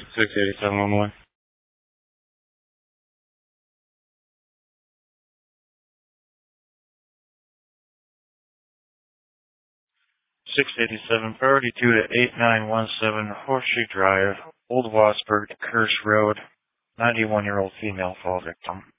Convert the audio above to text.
687 1. 687, priority 2 to 8917 Horseshoe Drive, Old Wassburg, Kirsch Road, 91-year-old female fall victim.